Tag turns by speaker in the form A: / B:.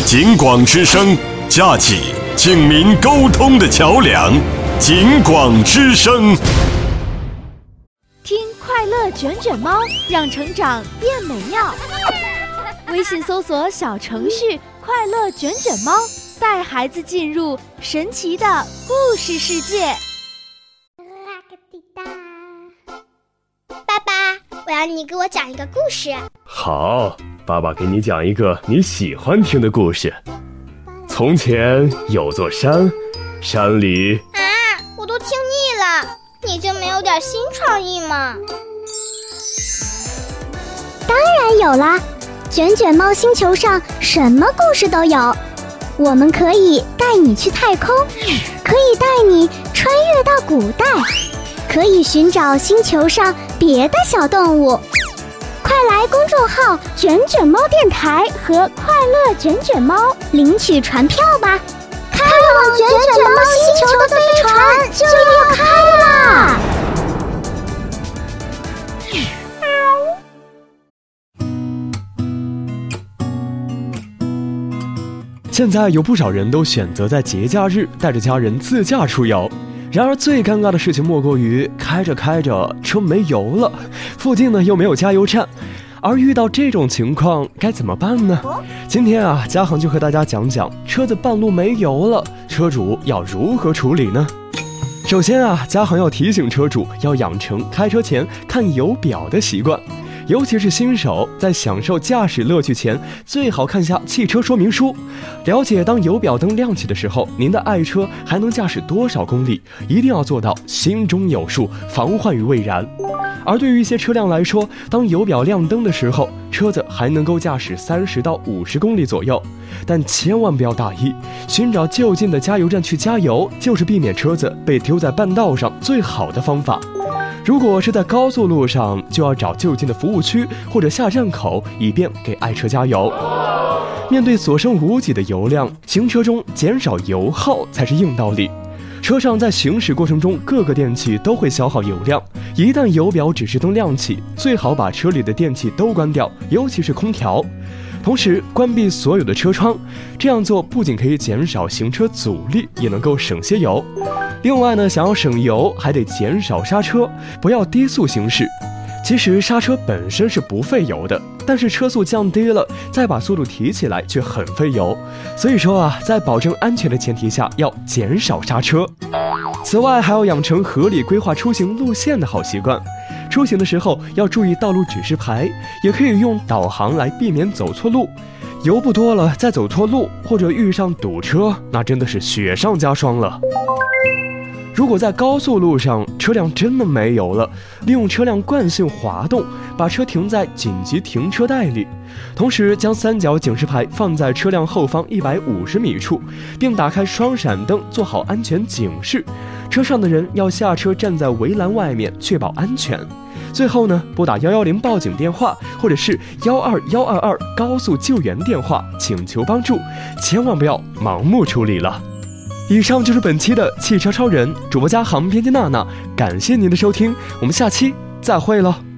A: 警广之声，架起警民沟通的桥梁。警广之声，
B: 听快乐卷卷猫，让成长变美妙。微信搜索小程序快乐卷卷猫，带孩子进入神奇的故事世界。
C: 爸爸，我要你给我讲一个故事。
D: 好，爸爸给你讲一个你喜欢听的故事。从前有座山，山里……
C: 我都听腻了，你就没有点新创意吗？
E: 当然有啦，卷卷猫星球上什么故事都有。我们可以带你去太空，可以带你穿越到古代，可以寻找星球上别的小动物。快来公众号卷卷猫电台和快乐卷卷猫领取船票吧，开往卷卷猫星球的飞船就要开啦！
D: 现在有不少人都选择在节假日带着家人自驾出游，然而最尴尬的事情莫过于开着车没油了，附近呢又没有加油站，而遇到这种情况该怎么办呢？今天嘉航就和大家讲讲车子半路没油了，车主要如何处理呢？首先嘉航要提醒车主要养成开车前看油表的习惯，尤其是新手，在享受驾驶乐趣前，最好看下汽车说明书，了解当油表灯亮起的时候，您的爱车还能驾驶多少公里，一定要做到心中有数，防患于未然。而对于一些车辆来说，当油表亮灯的时候，车子还能够驾驶30到50公里左右，但千万不要大意，寻找就近的加油站去加油，就是避免车子被丢在半道上最好的方法。如果是在高速路上，就要找就近的服务区或者下站口，以便给爱车加油。面对所剩无几的油量，行车中减少油耗才是硬道理。车上在行驶过程中，各个电器都会消耗油量，一旦油表指示灯亮起，最好把车里的电器都关掉，尤其是空调，同时关闭所有的车窗。这样做不仅可以减少行车阻力，也能够省些油。另外呢，想要省油，还得减少刹车，不要低速行驶。其实刹车本身是不费油的，但是车速降低了，再把速度提起来却很费油。所以说在保证安全的前提下，要减少刹车。此外，还要养成合理规划出行路线的好习惯。出行的时候要注意道路指示牌，也可以用导航来避免走错路。油不多了再走错路，或者遇上堵车，那真的是雪上加霜了。如果在高速路上车辆真的没油了，利用车辆惯性滑动，把车停在紧急停车带里，同时将三角警示牌放在车辆后方150米处，并打开双闪灯做好安全警示。车上的人要下车站在围栏外面，确保安全。最后呢，拨打110报警电话，或者是12122高速救援电话，请求帮助，千万不要盲目处理了。以上就是本期的汽车超人，主播嘉航，编辑娜娜，感谢您的收听，我们下期再会了。